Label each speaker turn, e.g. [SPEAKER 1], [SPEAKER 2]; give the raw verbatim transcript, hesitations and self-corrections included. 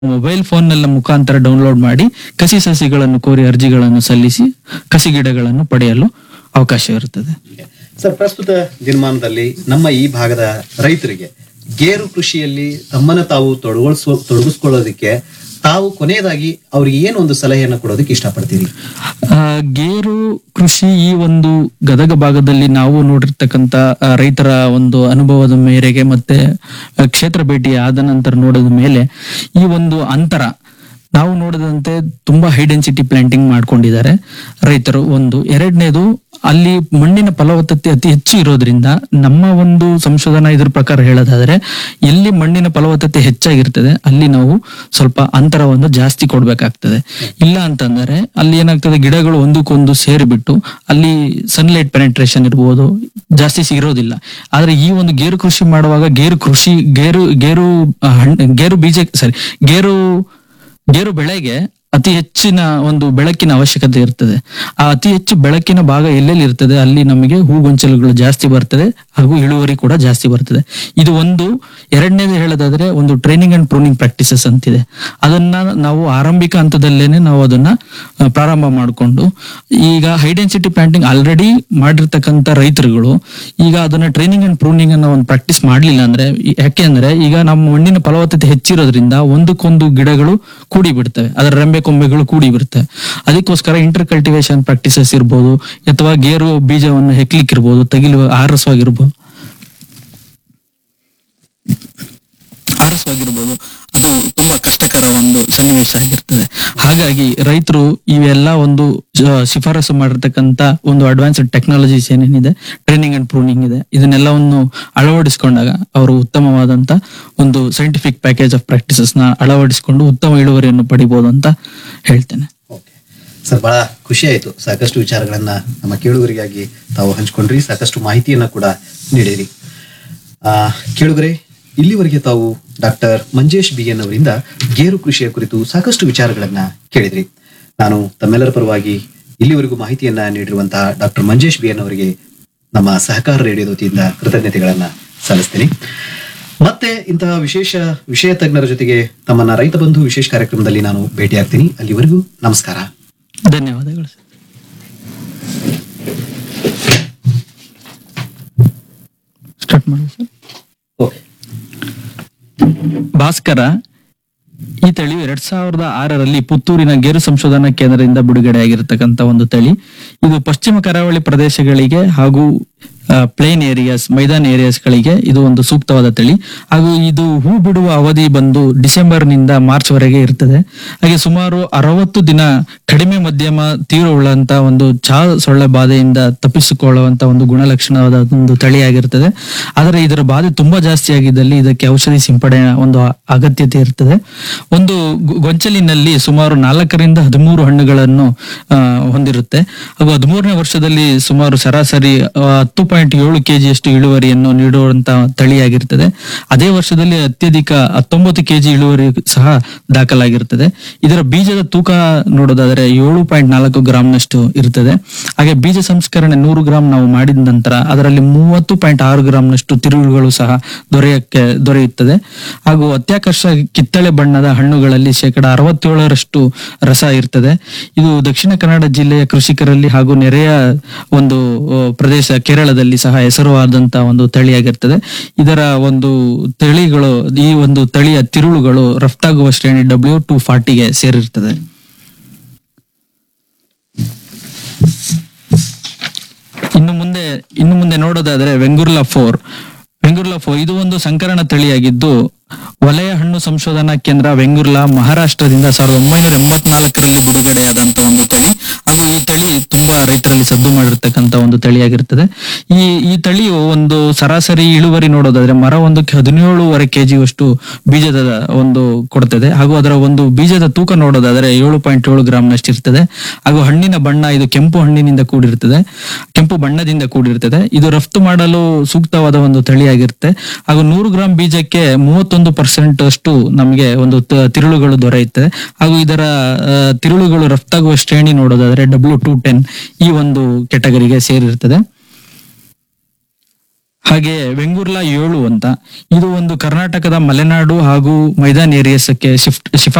[SPEAKER 1] Mobile phone ನ ಮುಖಾಂತರ download ಮಾಡಿ ಕಸಿ ಸಸಿಗಳನ್ನು ಕೋರಿ ಅರ್ಜಿಗಳನ್ನು ಸಲ್ಲಿಸಿ ಕಸಿ ಗಿಡಗಳನ್ನು ಪಡೆಯಲು ಅವಕಾಶ ಇರುತ್ತದೆ.
[SPEAKER 2] ಸರ್, ಪ್ರಸ್ತುತ ದಿನಮಾನದಲ್ಲಿ ನಮ್ಮ ಈ ಭಾಗದ ರೈತರಿಗೆ ಗೇರು ಕೃಷಿಯಲ್ಲಿ ತಮ್ಮನ್ನ ತಾವು ತೊಡಗಿಸೋ ತೊಡಗಿಸ್ಕೊಳ್ಳೋದಕ್ಕೆ ತಾವು ಕೊನೆಯದಾಗಿ ಅವ್ರಿಗೆ ಏನು ಒಂದು ಸಲಹೆಯನ್ನು ಕೊಡೋದಕ್ಕೆ ಇಷ್ಟಪಡ್ತೀರಿ?
[SPEAKER 1] ಆ, ಗೇರು ಕೃಷಿ ಈ ಒಂದು ಗದಗ ಭಾಗದಲ್ಲಿ ನಾವು ನೋಡಿರ್ತಕ್ಕಂತ ಆ, ರೈತರ ಒಂದು ಅನುಭವದ ಮೇರೆಗೆ ಮತ್ತೆ ಆ, ಕ್ಷೇತ್ರ ಭೇಟಿ ಆದ ನಂತರ ನೋಡಿದ ಮೇಲೆ ಈ ಒಂದು ಅಂತರ ನಾವು ನೋಡಿದಂತೆ ತುಂಬಾ ಹೈ ಡೆನ್ಸಿಟಿ ಪ್ಲಾಂಟಿಂಗ್ ಮಾಡ್ಕೊಂಡಿದ್ದಾರೆ ರೈತರು. ಒಂದು ಎರಡನೇದು, ಅಲ್ಲಿ ಮಣ್ಣಿನ ಫಲವತ್ತತೆ ಅತಿ ಹೆಚ್ಚು ಇರೋದ್ರಿಂದ ನಮ್ಮ ಒಂದು ಸಂಶೋಧನಾ ಇದ್ರ ಪ್ರಕಾರ ಹೇಳೋದಾದ್ರೆ ಎಲ್ಲಿ ಮಣ್ಣಿನ ಫಲವತ್ತತೆ ಹೆಚ್ಚಾಗಿರ್ತದೆ ಅಲ್ಲಿ ನಾವು ಸ್ವಲ್ಪ ಅಂತರವನ್ನು ಜಾಸ್ತಿ ಕೊಡ್ಬೇಕಾಗ್ತದೆ. ಇಲ್ಲ ಅಂತಂದ್ರೆ ಅಲ್ಲಿ ಏನಾಗ್ತದೆ, ಗಿಡಗಳು ಒಂದಕ್ಕೊಂದು ಸೇರಿಬಿಟ್ಟು ಅಲ್ಲಿ ಸನ್ಲೈಟ್ ಪೆನೆಟ್ರೇಷನ್ ಇರ್ಬೋದು, ಜಾಸ್ತಿ ಸಿಗಿರೋದಿಲ್ಲ. ಆದ್ರೆ ಈ ಒಂದು ಗೇರು ಕೃಷಿ ಮಾಡುವಾಗ ಗೇರು ಕೃಷಿ ಗೇರು ಗೇರು ಆ, ಹಣ್ಣು ಗೇರು ಬೀಜ ಸಾರಿ ಗೇರು ಗೇರು ಬೆಳೆಗೆ ಅತಿ ಹೆಚ್ಚಿನ ಒಂದು ಬೆಳಕಿನ ಅವಶ್ಯಕತೆ ಇರ್ತದೆ. ಆ ಅತಿ ಹೆಚ್ಚು ಬೆಳಕಿನ ಭಾಗ ಎಲ್ಲೆಲ್ಲಿ ಇರ್ತದೆ ಅಲ್ಲಿ ನಮಗೆ ಹೂಗೊಂಚಲುಗಳು ಜಾಸ್ತಿ ಬರ್ತದೆ ಹಾಗೂ ಇಳುವರಿ ಕೂಡ ಜಾಸ್ತಿ ಬರ್ತದೆ. ಇದು ಒಂದು. ಎರಡನೇದು ಹೇಳೋದಾದ್ರೆ ಒಂದು ಟ್ರೈನಿಂಗ್ ಅಂಡ್ ಪ್ರೂನಿಂಗ್ ಪ್ರಾಕ್ಟೀಸಸ್ ಅಂತಿದೆ. ಅದನ್ನ ನಾವು ಆರಂಭಿಕ ಹಂತದಲ್ಲೇನೆ ನಾವು ಅದನ್ನ ಆ, ಪ್ರಾರಂಭ ಮಾಡಿಕೊಂಡು ಈಗ ಹೈ ಡೆನ್ಸಿಟಿ ಪ್ಲಾಂಟಿಂಗ್ ಆಲ್ರೆಡಿ ಮಾಡಿರ್ತಕ್ಕಂಥ ರೈತರುಗಳು ಈಗ ಅದನ್ನ ಟ್ರೈನಿಂಗ್ ಅಂಡ್ ಪ್ರೂನಿಂಗ್ ಅನ್ನ ಒಂದು ಪ್ರಾಕ್ಟೀಸ್ ಮಾಡ್ಲಿಲ್ಲ ಅಂದ್ರೆ, ಯಾಕೆ ಅಂದ್ರೆ ಈಗ ನಮ್ಮ ಮಣ್ಣಿನ ಫಲವತ್ತತೆ ಹೆಚ್ಚಿರೋದ್ರಿಂದ ಒಂದಕ್ಕೊಂದು ಗಿಡಗಳು ಕೂಡಿ ಬಿಡ್ತವೆ, ಅದರ ರೆಂಬೆ ಕೊಂಬೆಗಳು ಕೂಡಿ ಬಿಡುತ್ತೆ. ಅದಕ್ಕೋಸ್ಕರ ಇಂಟರ್ ಕಲ್ಟಿವೇಶನ್ ಪ್ರಾಕ್ಟೀಸಸ್ ಇರ್ಬೋದು ಅಥವಾ ಗೇರು ಬೀಜವನ್ನು ಹೆಕ್ಲಿಕ್ ಇರ್ಬೋದು, ತೆಗಿಲು ಆರಸವಾಗಿರ್ಬೋದು ಆರಸವಾಗಿರ್ಬೋದು ಅದು ತುಂಬಾ ಕಷ್ಟಕರ ಒಂದು ಸನ್ನಿವೇಶ ಆಗಿರ್ತದೆ. ಹಾಗಾಗಿ ರೈತರು ಇವೆಲ್ಲ ಒಂದು ಆ, ಶಿಫಾರಸು ಮಾಡಿರ್ತಕ್ಕಂತ ಒಂದು ಅಡ್ವಾನ್ಸ್ಡ್ ಟೆಕ್ನಾಲಜೀಸ್ ಏನೇನಿದೆ, ಟ್ರೈನಿಂಗ್ ಅಂಡ್ ಪ್ರೂನಿಂಗ್ ಇದೆ, ಇದನ್ನೆಲ್ಲವನ್ನು ಅಳವಡಿಸಿಕೊಂಡಾಗ ಅವರು ಉತ್ತಮವಾದಂತ ಒಂದು ಸೈಂಟಿಫಿಕ್ ಪ್ಯಾಕೇಜ್ ಆಫ್ ಪ್ರಾಕ್ಟೀಸಸ್ ನ ಅಳವಡಿಸಿಕೊಂಡು ಉತ್ತಮ ಇಳುವರಿಯನ್ನು ಪಡಿಬಹುದು ಅಂತ ಹೇಳ್ತೇನೆ.
[SPEAKER 2] ಓಕೆ ಸರ್, ಬಹಳ ಖುಷಿ ಆಯ್ತು. ಸಾಕಷ್ಟು ವಿಚಾರಗಳನ್ನ ನಮ್ಮ ಕೇಳುಗರಿಗಾಗಿ ತಾವು ಹಂಚ್ಕೊಂಡ್ರಿ, ಸಾಕಷ್ಟು ಮಾಹಿತಿಯನ್ನ ಕೂಡ ನೀಡಿರಿ. ಆ ಕೇಳುಗರೆ, ಇಲ್ಲಿವರೆಗೆ ತಾವು ಡಾಕ್ಟರ್ ಮಂಜೇಶ್ ಬಿ ಎನ್ ಅವರಿಂದ ಗೇರು ಕೃಷಿಯ ಕುರಿತು ಸಾಕಷ್ಟು ವಿಚಾರಗಳನ್ನ ಕೇಳಿದ್ರಿ. ನಾನು ತಮ್ಮೆಲ್ಲರ ಪರವಾಗಿ ಇಲ್ಲಿವರೆಗೂ ಮಾಹಿತಿಯನ್ನ ನೀಡಿರುವಂತಹ ಡಾಕ್ಟರ್ ಮಂಜೇಶ್ ಬಿ ಎನ್ ಅವರಿಗೆ ನಮ್ಮ ಸಹಕಾರ ರೇಡಿಯೋ ವತಿಯಿಂದ ಕೃತಜ್ಞತೆಗಳನ್ನ ಸಲ್ಲಿಸ್ತೀನಿ. ಮತ್ತೆ ಇಂತಹ ವಿಶೇಷ ವಿಷಯ ತಜ್ಞರ ಜೊತೆಗೆ ತಮ್ಮನ್ನ ರೈತ ಬಂಧು ವಿಶೇಷ ಕಾರ್ಯಕ್ರಮದಲ್ಲಿ ನಾನು ಭೇಟಿಯಾಗ್ತೀನಿ. ಅಲ್ಲಿವರೆಗೂ ನಮಸ್ಕಾರ.
[SPEAKER 1] ಧನ್ಯವಾದಗಳು ಸರ್. ಸ್ಟಾರ್ಟ್ ಮಾಡಿ ಸರ್.
[SPEAKER 2] ಓಕೆ.
[SPEAKER 1] ಭಾಸ್ಕರ ಈ ತಳಿಯು ಎರಡ್ ಸಾವಿರದ ಆರರಲ್ಲಿ ಪುತ್ತೂರಿನ ಗೇರು ಸಂಶೋಧನಾ ಕೇಂದ್ರದಿಂದ ಬಿಡುಗಡೆಯಾಗಿರತಕ್ಕಂತ ಒಂದು ತಳಿ. ಇದು ಪಶ್ಚಿಮ ಕರಾವಳಿ ಪ್ರದೇಶಗಳಿಗೆ ಹಾಗೂ ಪ್ಲೇನ್ ಏರಿಯಾಸ್ ಮೈದಾನ ಏರಿಯಾಸ್ ಗಳಿಗೆ ಇದು ಒಂದು ಸೂಕ್ತವಾದ ತಳಿ. ಹಾಗೂ ಇದು ಹೂ ಬಿಡುವ ಅವಧಿ ಬಂದು ಡಿಸೆಂಬರ್ ನಿಂದ ಮಾರ್ಚ್ ವರೆಗೆ ಇರ್ತದೆ. ಹಾಗೆ ಸುಮಾರು ಅರವತ್ತು ದಿನ ಕಡಿಮೆ ಮಧ್ಯಮ ತೀವ್ರವುಳ್ಳಂತ ಒಂದು ಚಾ ಸೊಳ್ಳೆ ಬಾಧೆಯಿಂದ ತಪ್ಪಿಸಿಕೊಳ್ಳುವಂತ ಒಂದು ಗುಣಲಕ್ಷಣವಾದ ಒಂದು ತಳಿಯಾಗಿರ್ತದೆ. ಆದರೆ ಇದರ ಬಾಧೆ ತುಂಬಾ ಜಾಸ್ತಿ ಆಗಿದ್ದಲ್ಲಿ ಇದಕ್ಕೆ ಔಷಧಿ ಸಿಂಪಡಣೆ ಒಂದು ಅಗತ್ಯತೆ ಇರ್ತದೆ. ಒಂದು ಗೊ- ಗೊಂಚಲಿನಲ್ಲಿ ಸುಮಾರು ನಾಲ್ಕರಿಂದ ಹದಿಮೂರು ಹಣ್ಣುಗಳನ್ನು ಆ, ಹೊಂದಿರುತ್ತೆ. ಹಾಗೂ ಹದಿಮೂರನೇ ವರ್ಷದಲ್ಲಿ ಸುಮಾರು ಸರಾಸರಿ ಆ, ಹತ್ತು ಪಾಯಿಂಟ್ ಏಳು ಕೆಜಿಯಷ್ಟು ಇಳುವರಿಯನ್ನು ನೀಡುವಂತ ತಳಿಯಾಗಿರ್ತದೆ. ಅದೇ ವರ್ಷದಲ್ಲಿ ಅತ್ಯಧಿಕ ಹತ್ತೊಂಬತ್ತು ಕೆಜಿ ಇಳುವರಿ ಸಹ ದಾಖಲಾಗಿರ್ತದೆ. ಇದರ ಬೀಜದ ತೂಕ ನೋಡೋದಾದ್ರೆ ಏಳು ಪಾಯಿಂಟ್ ನಾಲ್ಕು ಗ್ರಾಮ್ನಷ್ಟು ಇರ್ತದೆ. ಹಾಗೆ ಬೀಜ ಸಂಸ್ಕರಣೆ ನೂರು ಗ್ರಾಂ ನಾವು ಮಾಡಿದ ನಂತರ ಅದರಲ್ಲಿ ಮೂವತ್ತು ಪಾಯಿಂಟ್ ಆರು ಗ್ರಾಮ್ನಷ್ಟು ತಿರುಳುಗಳು ಸಹ ದೊರೆಯಕ್ಕೆ ದೊರೆಯುತ್ತದೆ. ಹಾಗೂ ಅತ್ಯಾಕರ್ಷ ಕಿತ್ತಳೆ ಬಣ್ಣದ ಹಣ್ಣುಗಳಲ್ಲಿ ಶೇಕಡ ಅರವತ್ತೇಳರಷ್ಟು ರಸ ಇರ್ತದೆ. ಇದು ದಕ್ಷಿಣ ಕನ್ನಡ ಜಿಲ್ಲೆಯ ಕೃಷಿಕರಲ್ಲಿ ಹಾಗೂ ನೆರೆಯ ಒಂದು ಆ, ಪ್ರದೇಶ ಕೇರಳದಲ್ಲಿ ಸಹ ಹೆಸರುವಾದಂತಹ ಒಂದು ತಳಿಯಾಗಿರ್ತದೆ. ಇದರ ಒಂದು ತಳಿಗಳು ಈ ಒಂದು ತಳಿಯ ತಿರುಳುಗಳು ರಫ್ತಾಗುವ ಶ್ರೇಣಿ ಡಬ್ಲ್ಯೂ ಟು ಫಾರ್ಟಿಗೆ ಸೇರಿರ್ತದೆ. ಇನ್ನು ಮುಂದೆ ಇನ್ನು ಮುಂದೆ ನೋಡೋದಾದ್ರೆ ವೆಂಗುರ್ಲಾ ಫೋರ್ ವೆಂಗುರ್ಲಾ ಫೋರ್ ಇದು ಒಂದು ಸಂಕರಣ ತಳಿಯಾಗಿದ್ದು ವಲಯ ಹಣ್ಣು ಸಂಶೋಧನಾ ಕೇಂದ್ರ ವೆಂಗುರ್ಲಾ ಮಹಾರಾಷ್ಟ್ರದಿಂದ ಸಾವಿರದ ಒಂಬೈನೂರ ಎಂಬತ್ನಾಲ್ಕರಲ್ಲಿ ಬಿಡುಗಡೆಯಾದಂತ ಒಂದು ತಳಿ. ಹಾಗೂ ಈ ತಳಿ ತುಂಬಾ ರೈತರಲ್ಲಿ ಸದ್ದು ಮಾಡಿರ್ತಕ್ಕಂತ ಒಂದು ತಳಿಯಾಗಿರ್ತದೆ. ಈ ಈ ತಳಿಯು ಒಂದು ಸರಾಸರಿ ಇಳುವರಿ ನೋಡೋದಾದ್ರೆ ಮರ ಒಂದಕ್ಕೆ ಹದಿನೇಳುವರೆ ಕೆಜಿಯಷ್ಟು ಬೀಜದ ಒಂದು ಕೊಡ್ತದೆ. ಹಾಗೂ ಅದರ ಒಂದು ಬೀಜದ ತೂಕ ನೋಡೋದಾದ್ರೆ ಏಳು ಪಾಯಿಂಟ್ ಏಳು ಗ್ರಾಮ್ನಷ್ಟು ಇರ್ತದೆ. ಹಾಗೂ ಹಣ್ಣಿನ ಬಣ್ಣ ಇದು ಕೆಂಪು ಹಣ್ಣಿನಿಂದ ಕೂಡಿರ್ತದೆ, ಕೆಂಪು ಬಣ್ಣದಿಂದ ಕೂಡಿರ್ತದೆ. ಇದು ರಫ್ತು ಮಾಡಲು ಸೂಕ್ತವಾದ ಒಂದು ತಳಿಯಾಗಿರುತ್ತೆ. ಹಾಗೂ ನೂರು ಗ್ರಾಂ ಬೀಜಕ್ಕೆ ಮೂವತ್ತೊಂದು ಪರ್ಸೆಂಟ್ ಅಷ್ಟು ನಮಗೆ ಒಂದು ತ- ತಿರುಳುಗಳು ದೊರೆಯುತ್ತದೆ. ಹಾಗೂ ಇದರ ಆ, ತಿರುಳುಗಳು ರಫ್ತಾಗುವ ಶ್ರೇಣಿ ನೋಡೋದಾದ್ರೆ ಡಬ್ಲ್ಯೂ ಟು ಟೆನ್ ಈ ಒಂದು ಕೆಟಗರಿಗೆ ಸೇರಿರ್ತದೆ. ಹಾಗೆ ವೆಂಗುರ್ಲಾ ಏಳು ಅಂತ, ಇದು ಒಂದು ಕರ್ನಾಟಕದ ಮಲೆನಾಡು ಹಾಗೂ ಮೈದಾನ್ ಏರಿಯಾಸಕ್ಕೆ ಶಿಫ್ಟ್